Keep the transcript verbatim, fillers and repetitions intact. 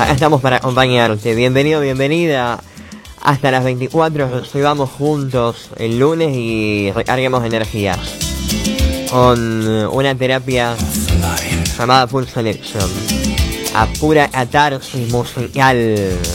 Acá estamos para acompañarte. Bienvenido, bienvenida. Hasta las veinticuatro recibamos juntos el lunes y recarguemos energía con una terapia llamada Pulse Selection. A pura catarsis musical.